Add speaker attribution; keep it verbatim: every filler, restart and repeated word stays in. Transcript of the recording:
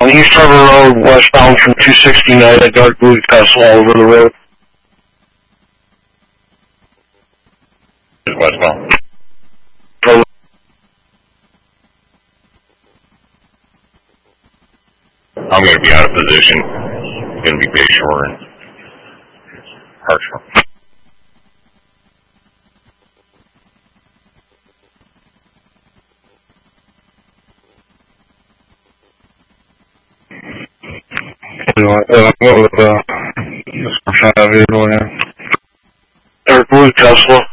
Speaker 1: East Harbor Road, westbound from two sixty-nine at Dark Blue Castle all over the road.
Speaker 2: Westbound.
Speaker 1: From
Speaker 2: I'm going to be out of position. It's going to be Bayshore and Hartshorn.
Speaker 3: Uh, what was the description of the vehicle again?
Speaker 1: Dark Blue Tesla.